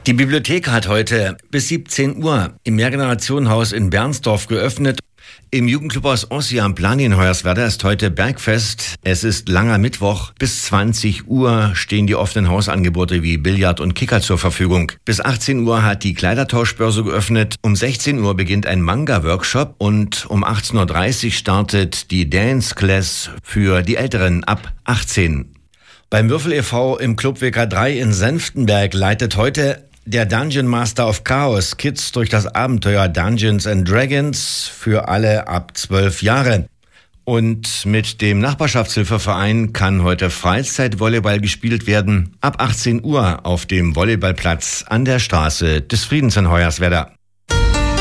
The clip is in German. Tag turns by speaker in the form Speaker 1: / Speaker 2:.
Speaker 1: Die Bibliothek hat heute bis 17 Uhr im Mehrgenerationenhaus in Bernsdorf geöffnet. Im Jugendclub aus Ossi am Plani in Hoyerswerda ist heute Bergfest. Es ist langer Mittwoch. Bis 20 Uhr stehen die offenen Hausangebote wie Billard und Kicker zur Verfügung. Bis 18 Uhr hat die Kleidertauschbörse geöffnet. Um 16 Uhr beginnt ein Manga-Workshop und um 18.30 Uhr startet die Dance Class für die Älteren ab 18. Beim Würfel e.V. im Club WK3 in Senftenberg leitet heute der Dungeon Master of Chaos Kids durch das Abenteuer Dungeons and Dragons für alle ab 12 Jahre. Und mit dem Nachbarschaftshilfeverein kann heute Freizeitvolleyball gespielt werden. Ab 18 Uhr auf dem Volleyballplatz an der Straße des Friedens in Hoyerswerda.